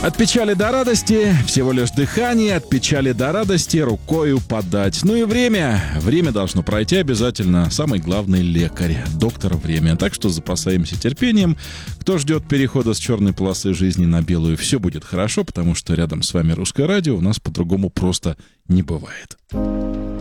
От печали до радости всего лишь дыхание, от печали до радости рукою подать. Ну и время. Время должно пройти обязательно. Самый главный лекарь, доктор время. Так что запасаемся терпением. Кто ждет перехода с черной полосы жизни на белую, все будет хорошо, потому что рядом с вами Русское радио, у нас по-другому просто не бывает.